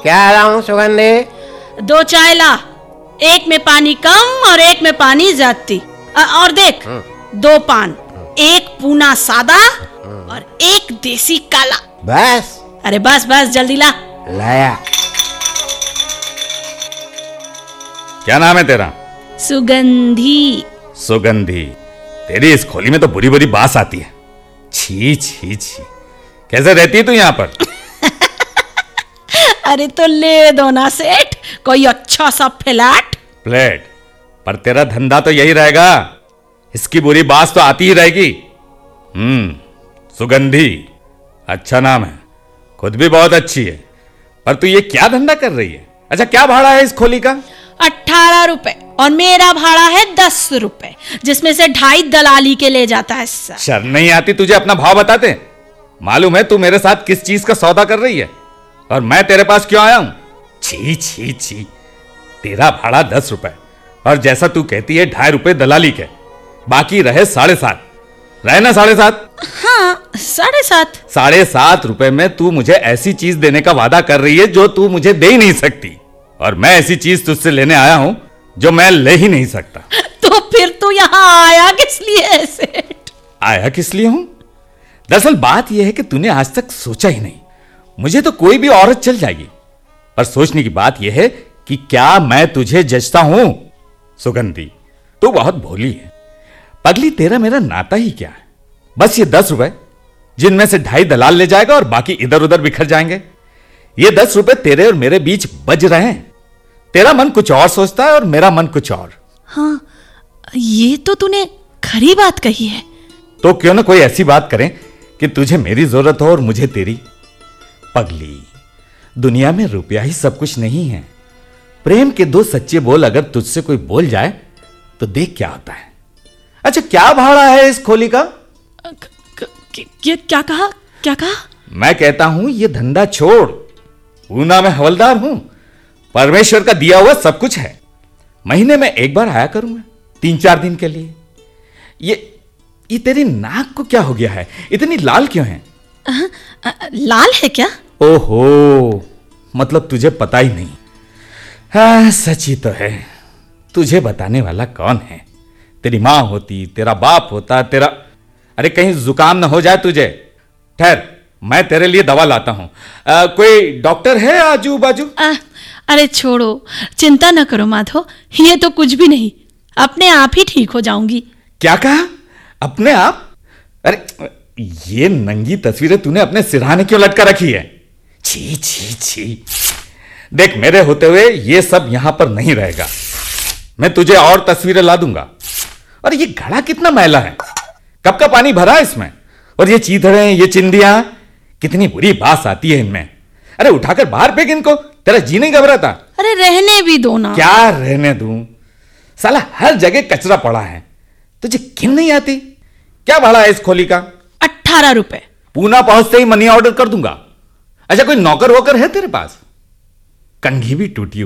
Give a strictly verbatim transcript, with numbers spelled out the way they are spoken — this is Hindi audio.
क्या लाऊं सुगंधी? दो चाय ला, एक में पानी कम और एक में पानी ज्यादती। और देख, दो पान, एक पूना सादा और एक देसी काला। बस? अरे बस बस, जल्दी ला। लाया। क्या नाम है तेरा? सुगंधी। सुगंधी? तेरी इस खोली में तो बुरी बुरी बास आती है। छी छी छी, कैसे रहती है तू यहाँ पर? अरे तो ले दो ना सेठ, कोई अच्छा सा फ्लैट। फ्लैट? पर तेरा धंधा तो यही रहेगा, इसकी बुरी बात तो आती ही रहेगी। हम्म सुगंधी, अच्छा नाम है, खुद भी बहुत अच्छी है। पर तू ये क्या धंधा कर रही है? अच्छा, क्या भाड़ा है इस खोली का? अठारह रुपए, और मेरा भाड़ा है दस रुपए, जिसमें से ढाई दलाली के ले जाता है। शर्म नहीं आती तुझे अपना भाव बताते? मालूम है तू मेरे साथ किस चीज का सौदा कर रही है और मैं तेरे पास क्यों आया हूं? छी छी छी, तेरा भाड़ा दस रुपए और जैसा तू कहती है ढाई रुपए दलाली के, बाकी रहे साढ़े सात। रहे ना साढ़े सात? हाँ, साढ़े सात। साढ़े सात रुपए में तू मुझे ऐसी चीज देने का वादा कर रही है जो तू मुझे दे ही नहीं सकती, और मैं ऐसी चीज तुझसे लेने आया हूं जो मैं ले ही नहीं सकता। तो फिर तू यहाँ आया किस लिए सेठ? आया किस लिए हूं? दरअसल बात यह है कि तूने आज तक सोचा ही नहीं। मुझे तो कोई भी औरत चल जाएगी, पर सोचने की बात यह है कि क्या मैं तुझे जचता हूं? सुगंधी, तू बहुत भोली है। पगली, तेरा मेरा नाता ही क्या है? बस ये दस रुपए, जिनमें से ढाई दलाल ले जाएगा और बाकी इधर उधर बिखर जाएंगे। ये दस रुपए तेरे और मेरे बीच बज रहे हैं। तेरा मन कुछ और सोचता है और मेरा मन कुछ और। हाँ, ये तो तूने खरी बात कही है। तो क्यों ना कोई ऐसी बात करें कि तुझे मेरी जरूरत हो और मुझे तेरी। पगली, दुनिया में रुपया ही सब कुछ नहीं है। प्रेम के दो सच्चे बोल अगर तुझसे कोई बोल जाए तो देख क्या होता है। अच्छा, क्या भाड़ा है इस खोली का? क- क- क्या क्या कहा क्या कहा? मैं कहता हूं ये धंधा छोड़। पूना में हवलदार हूं, परमेश्वर का दिया हुआ सब कुछ है। महीने में एक बार आया करूंगा, तीन चार दिन के लिए। ये ये तेरी नाक को क्या हो गया है? इतनी लाल क्यों है? आ, आ, लाल है क्या? ओहो, मतलब तुझे पता ही नहीं। हाँ, सच ही तो है। तुझे बताने वाला कौन है? तेरी मां होती, तेरा बाप होता, तेरा। अरे कहीं जुकाम न हो जाए तुझे। ठहर, मैं तेरे लिए दवा लाता हूं। आ, कोई डॉक्टर है आजू बाजू? आ, अरे छोड़ो, चिंता न करो माधो, ये तो कुछ भी नहीं, अपने आप ही ठीक हो जाऊंगी। क्या कहा? अपने आप? अरे ये नंगी तस्वीरें तूने अपने सिरहाने क्यों लटका रखी है? छी छी छी। देख, मेरे होते हुए ये सब यहां पर नहीं रहेगा। मैं तुझे और तस्वीरें ला दूंगा। और ये घड़ा कितना मैला है, कब का पानी भरा है इसमें? और ये चीथड़े, ये चिंदियां, कितनी बुरी बास आती है इनमें। अरे उठाकर बाहर फेंक इनको, तेरा जी नहीं घबराता? अरे रहने भी दो ना। क्या रहने दूं? साला हर जगह कचरा पड़ा है, तुझे घिन नहीं आती? क्या भाड़ा है इस खोली का? अट्ठारह रुपए। पूना पहुंचते ही मनी ऑर्डर कर दूंगा। अच्छा, कोई नौकर वोकर है तेरे पास? कंघी भी टूटी